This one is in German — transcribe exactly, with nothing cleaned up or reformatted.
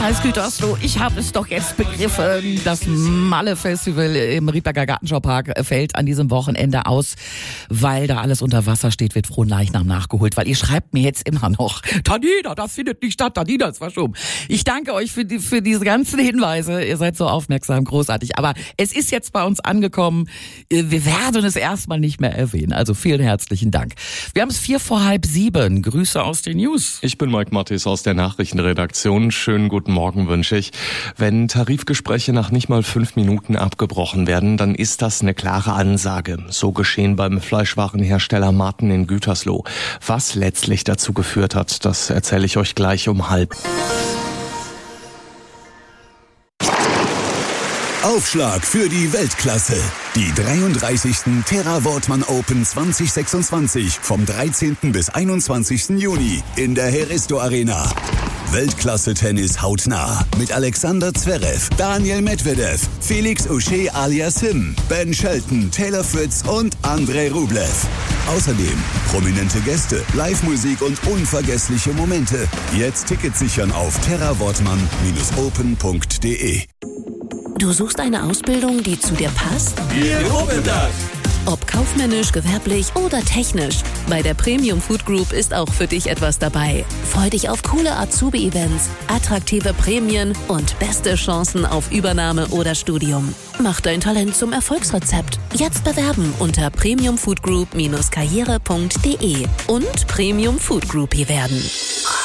Alles Gütersloh, ich habe es doch jetzt begriffen. Das Malle-Festival im Riedberger Gartenschaupark fällt an diesem Wochenende aus, weil da alles unter Wasser steht, wird Fronleichnam nachgeholt. Weil ihr schreibt mir jetzt immer noch, Tanina, das findet nicht statt, Tanina ist verschoben. Ich danke euch für, die, für diese ganzen Hinweise. Ihr seid so aufmerksam, großartig. Aber es ist jetzt bei uns angekommen. Wir werden es erstmal nicht mehr erwähnen. Also vielen herzlichen Dank. Wir haben es vier vor halb sieben. Grüße aus den News. Ich bin Mike Mattis aus der Nachrichtenredaktion. Schönen guten Morgen wünsche ich. Wenn Tarifgespräche nach nicht mal fünf Minuten abgebrochen werden, dann ist das eine klare Ansage. So geschehen beim Fleischwarenhersteller Marten in Gütersloh. Was letztlich dazu geführt hat, das erzähle ich euch gleich um halb. Aufschlag für die Weltklasse. Die dreiunddreißigsten Terra Wortmann Open zwanzig sechsundzwanzig vom dreizehnten bis einundzwanzigsten Juni in der Heristo Arena. Weltklasse-Tennis hautnah mit Alexander Zverev, Daniel Medvedev, Felix Auger aliasim, Ben Shelton, Taylor Fritz und Andrei Rublev. Außerdem prominente Gäste, Live-Musik und unvergessliche Momente. Jetzt Tickets sichern auf terra wortmann open punkt de. Du suchst eine Ausbildung, die zu dir passt? Wir loben das! Ob kaufmännisch, gewerblich oder technisch, bei der Premium Food Group ist auch für dich etwas dabei. Freu dich auf coole Azubi-Events, attraktive Prämien und beste Chancen auf Übernahme oder Studium. Mach dein Talent zum Erfolgsrezept. Jetzt bewerben unter premium food group karriere punkt de und Premium Food Groupie werden.